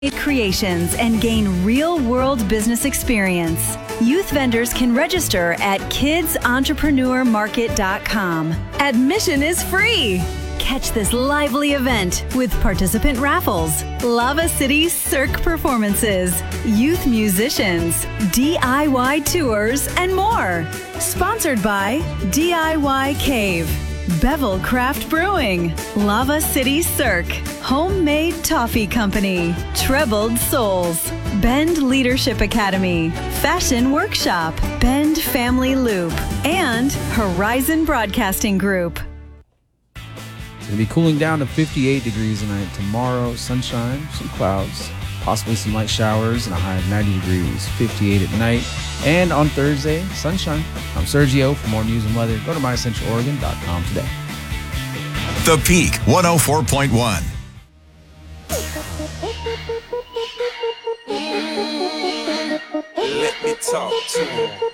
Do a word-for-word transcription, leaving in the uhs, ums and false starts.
Creations and gain real-world business experience. Youth vendors can register at kids entrepreneur market dot com. Admission is free. Catch this lively event with participant raffles, Lava City Cirque performances, youth musicians, D I Y tours, and more. Sponsored by D I Y Cave, Bevel Craft Brewing, Lava City Cirque, Homemade Toffee Company, Trebled Souls, Bend Leadership Academy, Fashion Workshop, Bend Family Loop, and Horizon Broadcasting Group. It's going to be cooling down to fifty-eight degrees tonight. Tomorrow, sunshine, some clouds, possibly some light showers, and a high of ninety degrees, fifty-eight at night. And on Thursday, sunshine. I'm Sergio. For more news and weather, go to my central oregon dot com today. The Peak one oh four point one. Let me talk to him.